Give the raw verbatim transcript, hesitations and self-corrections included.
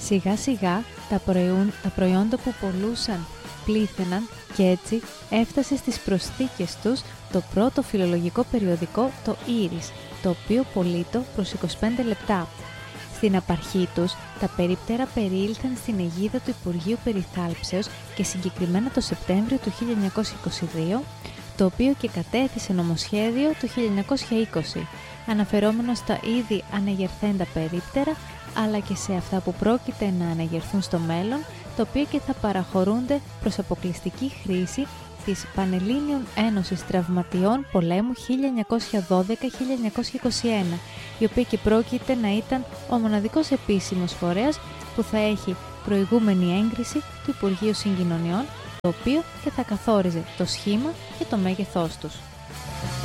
Σιγά σιγά τα, προϊόν, τα προϊόντα που πολλούσαν πλήθαιναν και έτσι έφτασε στις προσθήκες τους το πρώτο φιλολογικό περιοδικό, το Ήρις, το οποίο πωλείτο προς είκοσι πέντε λεπτά. Στην απαρχή τους, τα περίπτερα περιήλθαν στην αιγίδα του Υπουργείου Περιθάλψεως και συγκεκριμένα το Σεπτέμβριο του χίλια εννιακόσια είκοσι δύο, το οποίο και κατέθεσε νομοσχέδιο το χίλια εννιακόσια είκοσι, αναφερόμενο στα ήδη ανεγερθέντα περίπτερα, αλλά και σε αυτά που πρόκειται να ανεγερθούν στο μέλλον, τα οποία και θα παραχωρούνται προς αποκλειστική χρήση της Πανελλήνιων Ένωσης Τραυματιών Πολέμου χίλια εννιακόσια δώδεκα με χίλια εννιακόσια είκοσι ένα, η οποία και πρόκειται να ήταν ο μοναδικός επίσημος φορέας που θα έχει προηγούμενη έγκριση του Υπουργείου Συγκοινωνιών, το οποίο και θα καθόριζε το σχήμα και το μέγεθός τους.